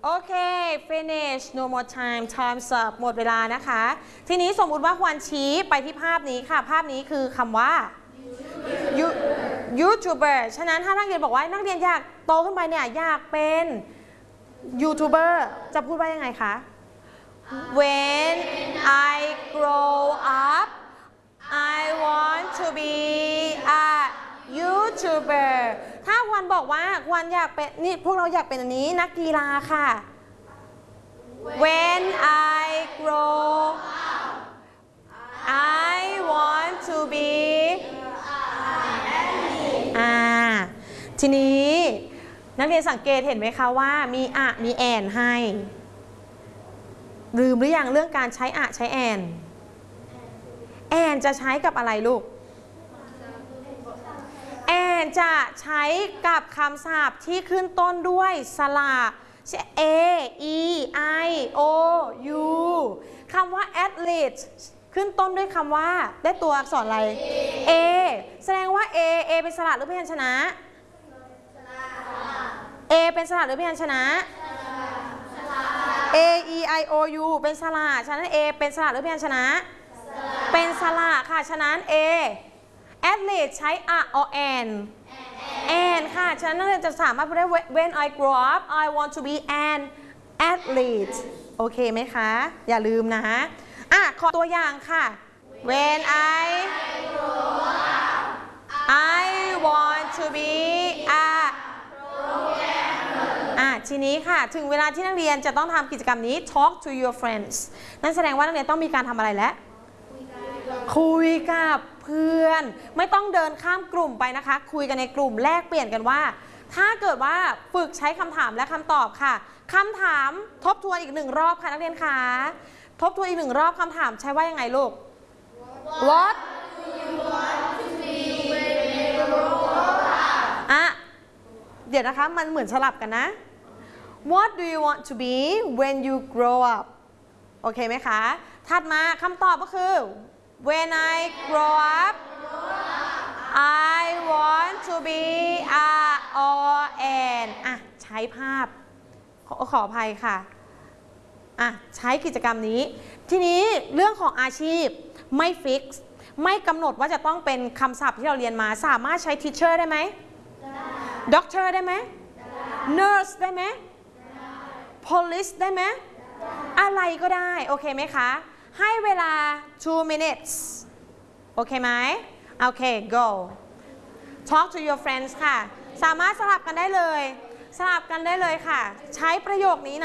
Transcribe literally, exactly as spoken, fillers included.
โอเค finish no more time time's up หมดเวลานะคะทีนี้สมมุติว่าควรชี้ไปที่ภาพนี้ค่ะภาพนี้คือคำว่า YouTuber ฉะนั้นถ้านักเรียนบอกว่านักเรียนอยากโตขึ้นไปเนี่ยอยากเป็นยูทูบเบอร์จะพูดว่ายังไงคะ When I grow up I want to be a YouTuber ถ้าวันบอกว่าวันอยากเป็นนี่พวกเราอยากเป็นอันนี้นักกีฬาค่ะ When I grow up I want to be อ่าทีนี้นักเรียนสังเกตเห็นไหมคะว่ามีอะมีแอนให้ลืมหรือยังเรื่องการใช้อะใช้แอนแอนจะใช้กับอะไรลูกแอนจะใช้กับคำศัพท์ที่ขึ้นต้นด้วยสระเช่น A E I O U คำว่า athlete ขึ้นต้นด้วยคำว่าได้ตัวอักษรอะไร A แสดงว่า A A เป็นสระหรือพยัญชนะ A เป็นสระหรือพยัญชนะ A E I O U เป็นสระฉะนั้น A เป็นสระหรือพยัญชนะเป็นสระค่ะฉะนั้น A athlete ใช้ a or an an ค่ะฉะนั้นเราจะสามารถพูดได้ when I grow up I want to be an athlete โอเคไหมคะอย่าลืมนะอ่ะขอตัวอย่างค่ะ when I grow up I want to be a อ่ะทีนี้ค่ะถึงเวลาที่นักเรียนจะต้องทำกิจกรรมนี้ talk to your friends นั่นแสดงว่านักเรียนต้องมีการทำอะไรแล้วคุยกับเพื่อนไม่ต้องเดินข้ามกลุ่มไปนะคะคุยกันในกลุ่มแลกเปลี่ยนกันว่าถ้าเกิดว่าฝึกใช้คำถามและคำตอบค่ะคำถามทบทวนอีกหนึ่งรอบค่ะนักเรียนคะทบทวนอีกหนึ่งรอบคำถามใช้ว่ายังไงลูก What do you want to be when you grow up อ่ะเดี๋ยวนะคะมันเหมือนสลับกันนะ What do you want to be when you grow up โอเคไหมคะถัดมาคำตอบก็คือWhen I grow up I want to be a or an อ่ะใช้ภาพขอขออภัยค่ะอ่ะใช้กิจกรรมนี้ทีนี้เรื่องของอาชีพไม่ฟิกซ์ไม่กำหนดว่าจะต้องเป็นคำศัพท์ที่เราเรียนมาสามารถใช้ teacher ได้ไหมได้ doctor ได้ไหมได้ nurse ได้ไหมได้ police ได้ไหมได้อะไรก็ได้โอเคไหมคะให้เวลา two minutes โอเคไหมโอเค go talk to your friends ค่ะสามารถสลับกันได้เลยสลับกันได้เลยค่ะใช้ประโยคนี้นะ